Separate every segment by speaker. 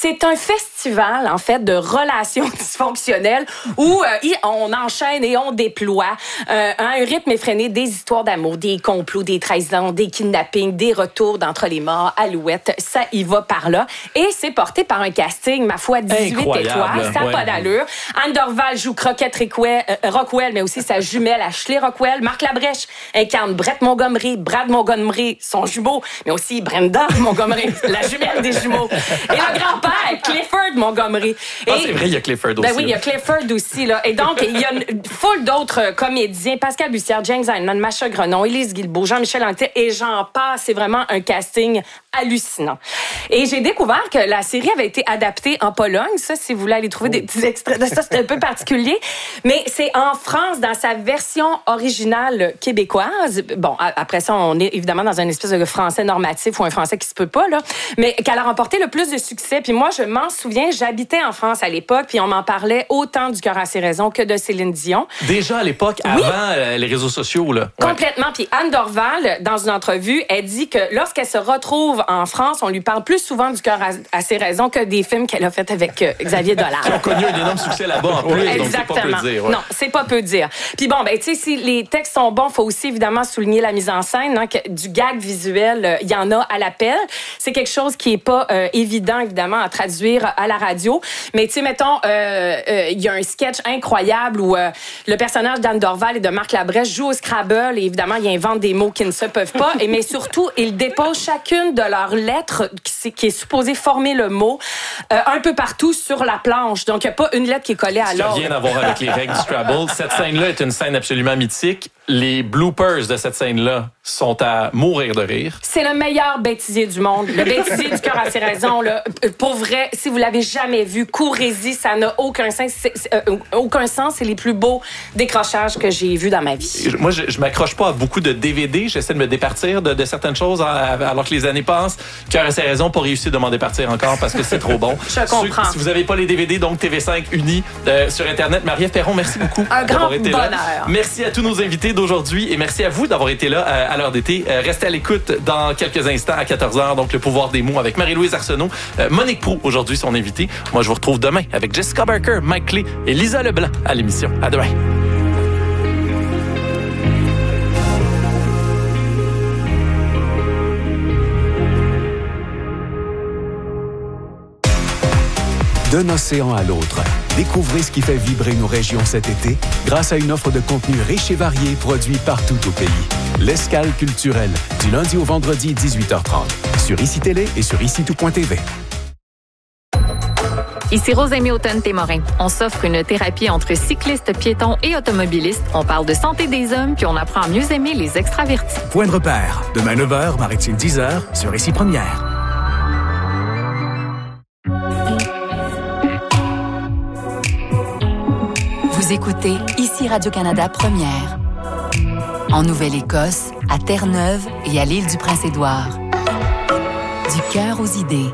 Speaker 1: C'est un festival, en fait, de relations dysfonctionnelles où on enchaîne et on déploie à un rythme effréné des histoires d'amour, des complots, des trahisons, des kidnappings, des retours d'entre les morts, Alouette, ça y va par là. Et c'est porté par un casting, ma foi, 18 étoiles, ça n'a pas d'allure. Anne Dorval joue Crockett Rockwell, mais aussi sa jumelle Ashley Rockwell. Marc Labrèche incarne Brett Montgomery, Brad Montgomery, son jumeau, mais aussi Brenda Montgomery, la jumelle des jumeaux. Et le grand-père, Clifford Montgomery.
Speaker 2: C'est vrai, il y a Clifford aussi.
Speaker 1: Ben oui, il y a Clifford aussi, là. Et donc, il y a une foule d'autres comédiens. Pascal Bussière, James Heinemann, Macha Grenon, Élise Guilbeault, Jean-Michel Anctil, et j'en passe. C'est vraiment un casting hallucinant. Et j'ai découvert que la série avait été adaptée en Pologne. Ça, si vous voulez aller trouver des petits extraits de ça, c'est un peu particulier. Mais c'est en France, dans sa version originale québécoise. Bon, après ça, on est évidemment dans un espèce de français normatif ou un français qui se peut pas, là. Mais qu'elle a remporté le plus de succès. Puis moi, je m'en souviens, j'habitais en France à l'époque, puis on m'en parlait autant du Cœur à ses raisons que de Céline Dion.
Speaker 2: Déjà à l'époque, avant les réseaux sociaux, là.
Speaker 1: Complètement. Puis Anne Dorval, dans une entrevue, elle dit que lorsqu'elle se retrouve en France, on lui parle plus souvent du Cœur à ses raisons que des films qu'elle a fait avec Xavier Dollard.
Speaker 2: Qui ont connu un énorme succès là-bas en plus, donc c'est pas peu dire. Ouais.
Speaker 1: Non, c'est pas peu dire. Puis bon, ben tu sais, si les textes sont bons, faut aussi évidemment souligner la mise en scène, hein, que du gag visuel, il y en a à l'appel. C'est quelque chose qui est pas évident évidemment à traduire à la radio, mais tu sais, mettons, il y a un sketch incroyable où le personnage d'Anne Dorval et de Marc Labrèche joue au Scrabble et évidemment, ils inventent des mots qui ne se peuvent pas, mais surtout, ils déposent chacune de leurs lettres qui est supposée former le mot un peu partout sur la planche. Donc, il n'y a pas une lettre qui est collée à l'autre.
Speaker 2: Ça n'a rien à voir avec les règles du Scrabble. Cette scène-là est une scène absolument mythique. Les bloopers de cette scène-là sont à mourir de rire. C'est
Speaker 1: le meilleur bêtisier du monde. Le bêtisier du Cœur à ses raisons, là. Pour vrai, si vous l'avez jamais vu, courez-y, ça n'a aucun sens. Aucun sens. C'est les plus beaux décrochages que j'ai vus dans ma vie.
Speaker 2: Moi, je m'accroche pas à beaucoup de DVD. J'essaie de me départir de certaines choses alors que les années passent. Cœur à ses raisons, pas réussi de m'en départir encore parce que c'est trop bon.
Speaker 1: Je comprends.
Speaker 2: Si vous n'avez pas les DVD, donc TV5 Uni sur Internet. Marie-Ève Perron, merci beaucoup
Speaker 1: d'avoir été
Speaker 2: là.
Speaker 1: Bonheur.
Speaker 2: Merci à tous nos invités d'aujourd'hui et merci à vous d'avoir été là à l'heure d'été. Restez à l'écoute dans quelques instants à 14h, donc le pouvoir des mots avec Marie-Louise Arsenault. Monique Proulx, aujourd'hui, son invitée. Moi, je vous retrouve demain avec Jessica Barker, Mike Clé et Lisa Leblanc à l'émission. À demain.
Speaker 3: D'un océan à l'autre, découvrez ce qui fait vibrer nos régions cet été grâce à une offre de contenu riche et varié produit partout au pays. L'Escale culturelle, du lundi au vendredi 18h30, sur ICI Télé et sur ICI2.tv.
Speaker 4: Ici Rosemée Automne-Témorin. On s'offre une thérapie entre cyclistes, piétons et automobilistes. On parle de santé des hommes, puis on apprend à mieux aimer les extravertis.
Speaker 5: Point de repère, demain 9h, Maritime 10h, sur ICI Première.
Speaker 6: Vous écoutez ici Radio-Canada Première. En Nouvelle-Écosse, à Terre-Neuve et à l'île du Prince-Édouard. Du cœur aux idées.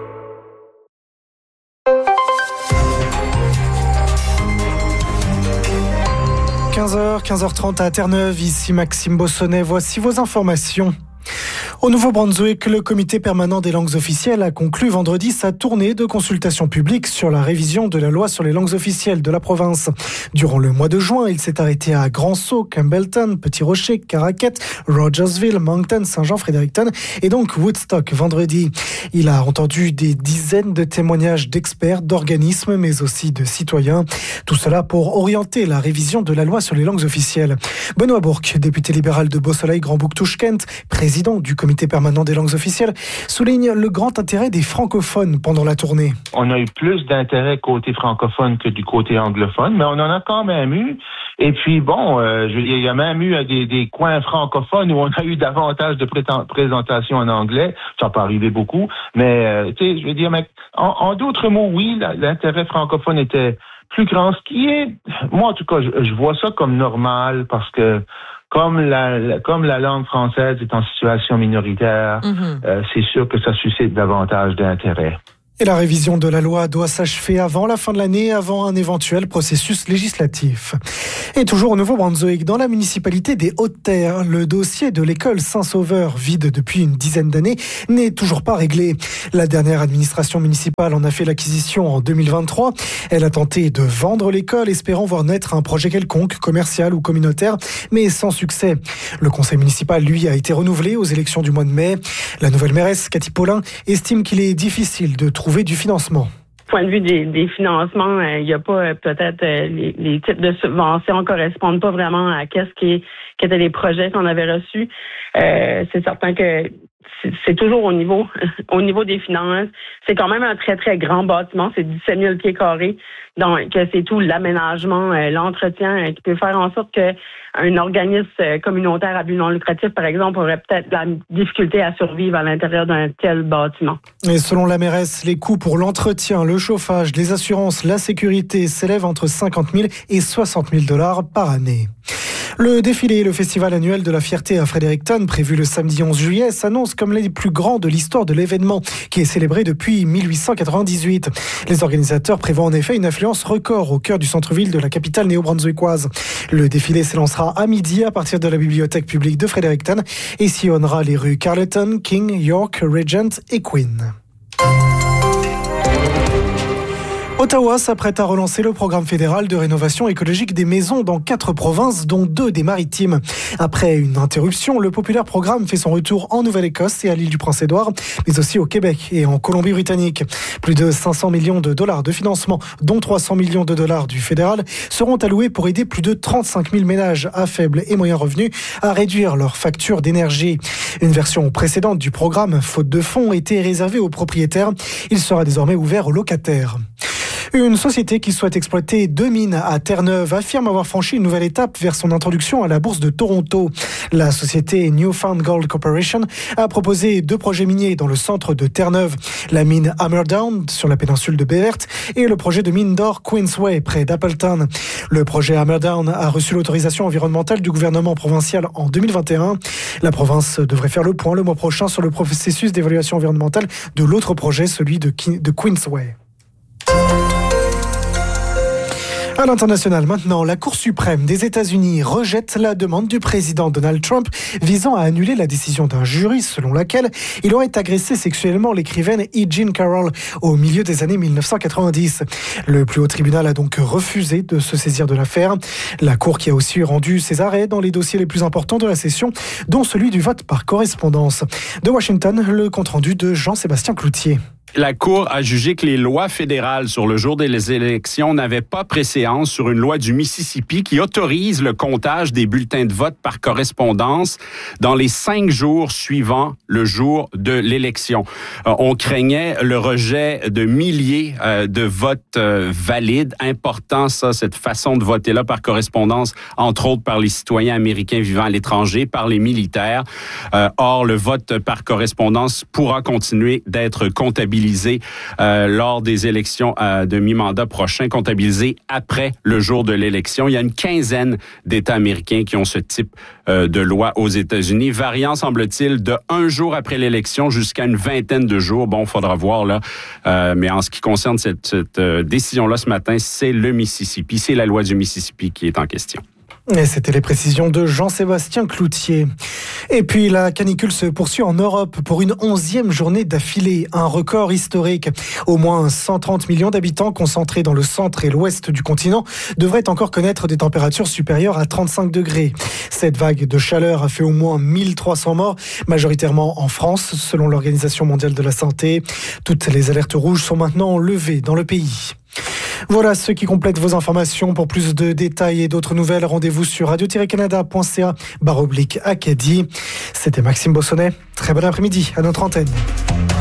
Speaker 7: – 15h30 à Terre-Neuve, ici Maxime Bossonnet. Voici vos informations. Au Nouveau-Brunswick, le comité permanent des langues officielles a conclu vendredi sa tournée de consultation publique sur la révision de la loi sur les langues officielles de la province. Durant le mois de juin, il s'est arrêté à Grand-Sault, Campbellton, Petit-Rocher, Caraquet, Rogersville, Moncton, Saint-Jean-Fredericton et donc Woodstock vendredi. Il a entendu des dizaines de témoignages d'experts, d'organismes, mais aussi de citoyens. Tout cela pour orienter la révision de la loi sur les langues officielles. Benoît Bourque, député libéral de Beausoleil-Grand-Bouc-Touches-Kent, président du comité permanent des langues officielles, souligne le grand intérêt des francophones pendant la tournée.
Speaker 8: On a eu plus d'intérêt côté francophone que du côté anglophone, mais on en a quand même eu. Et puis bon, il y a même eu des coins francophones où on a eu davantage de présentations en anglais. Ça peut arriver beaucoup, mais tu sais, je veux dire, mais en d'autres mots, oui, l'intérêt francophone était plus grand. Ce qui est, moi en tout cas, je vois ça comme normal parce que comme la langue française est en situation minoritaire, c'est sûr que ça suscite davantage d'intérêt.
Speaker 7: Et la révision de la loi doit s'achever avant la fin de l'année, avant un éventuel processus législatif. Et toujours au Nouveau-Brunswick, dans la municipalité des Hautes-Terres, le dossier de l'école Saint-Sauveur, vide depuis une dizaine d'années, n'est toujours pas réglé. La dernière administration municipale en a fait l'acquisition en 2023. Elle a tenté de vendre l'école, espérant voir naître un projet quelconque, commercial ou communautaire, mais sans succès. Le conseil municipal, lui, a été renouvelé aux élections du mois de mai. La nouvelle mairesse, Cathy Paulin, estime qu'il est difficile de trouver du financement.
Speaker 9: Du point de vue des financements, il n'y a pas peut-être les types de subventions ne correspondent pas vraiment à qu'étaient les projets qu'on avait reçus. C'est certain que c'est toujours au niveau des finances. C'est quand même un très, très grand bâtiment. C'est 17 000 pieds carrés. Donc, c'est tout l'aménagement, l'entretien qui peut faire en sorte qu'un organisme communautaire à but non lucratif, par exemple, aurait peut-être la difficulté à survivre à l'intérieur d'un tel bâtiment.
Speaker 7: Et selon la mairesse, les coûts pour l'entretien, le chauffage, les assurances, la sécurité s'élèvent entre 50 000 et 60 000 $ par année. Le défilé et le festival annuel de la fierté à Fredericton, prévu le samedi 11 juillet, s'annonce comme les plus grands de l'histoire de l'événement, qui est célébré depuis 1898. Les organisateurs prévoient en effet une affluence record au cœur du centre-ville de la capitale néo-brunswickoise. Le défilé s'élancera à midi à partir de la bibliothèque publique de Fredericton et sillonnera les rues Carleton, King, York, Regent et Queen. Ottawa s'apprête à relancer le programme fédéral de rénovation écologique des maisons dans 4 provinces, dont 2 des maritimes. Après une interruption, le populaire programme fait son retour en Nouvelle-Écosse et à l'île du Prince-Édouard, mais aussi au Québec et en Colombie-Britannique. Plus de 500 millions de dollars de financement, dont 300 millions de dollars du fédéral, seront alloués pour aider plus de 35 000 ménages à faible et moyen revenu à réduire leurs factures d'énergie. Une version précédente du programme, faute de fonds, était réservée aux propriétaires. Il sera désormais ouvert aux locataires. Une société qui souhaite exploiter 2 mines à Terre-Neuve affirme avoir franchi une nouvelle étape vers son introduction à la bourse de Toronto. La société Newfound Gold Corporation a proposé 2 projets miniers dans le centre de Terre-Neuve. La mine Hammerdown sur la péninsule de Baie Verte et le projet de mine d'or Queensway près d'Appleton. Le projet Hammerdown a reçu l'autorisation environnementale du gouvernement provincial en 2021. La province devrait faire le point le mois prochain sur le processus d'évaluation environnementale de l'autre projet, celui de Queensway. À l'international maintenant, la Cour suprême des États-Unis rejette la demande du président Donald Trump visant à annuler la décision d'un jury selon laquelle il aurait agressé sexuellement l'écrivaine E. Jean Carroll au milieu des années 1990. Le plus haut tribunal a donc refusé de se saisir de l'affaire. La Cour qui a aussi rendu ses arrêts dans les dossiers les plus importants de la session, dont celui du vote par correspondance. De Washington, le compte-rendu de Jean-Sébastien Cloutier.
Speaker 10: La Cour a jugé que les lois fédérales sur le jour des élections n'avaient pas préséance sur une loi du Mississippi qui autorise le comptage des bulletins de vote par correspondance dans les 5 jours suivant le jour de l'élection. On craignait le rejet de milliers de votes valides. Important, ça, cette façon de voter-là par correspondance, entre autres par les citoyens américains vivant à l'étranger, par les militaires. Or, le vote par correspondance pourra continuer d'être comptabilisé lors des élections de mi-mandat prochain, comptabilisé après le jour de l'élection. Il y a une 15aine d'États américains qui ont ce type de loi aux États-Unis, variant, semble-t-il, de 1 jour après l'élection jusqu'à une 20aine de jours. Bon, il faudra voir, là. Mais en ce qui concerne cette décision-là ce matin, c'est le Mississippi, c'est la loi du Mississippi qui est en question.
Speaker 7: Et c'était les précisions de Jean-Sébastien Cloutier. Et puis la canicule se poursuit en Europe pour une 11e journée d'affilée, un record historique. Au moins 130 millions d'habitants concentrés dans le centre et l'ouest du continent devraient encore connaître des températures supérieures à 35 degrés. Cette vague de chaleur a fait au moins 1300 morts, majoritairement en France, selon l'Organisation mondiale de la santé. Toutes les alertes rouges sont maintenant levées dans le pays. Voilà ce qui complète vos informations. Pour plus de détails et d'autres nouvelles, rendez-vous sur radio-canada.ca/Acadie. C'était Maxime Bossonnet. Très bon après-midi à notre antenne.